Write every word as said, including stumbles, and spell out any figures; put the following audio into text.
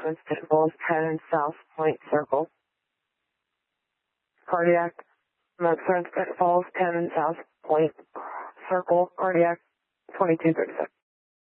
Sunset Falls ten and South Point Circle. Cardiac, Mount Sunset Falls ten and South Point Circle, cardiac, twenty-two thirty-seven.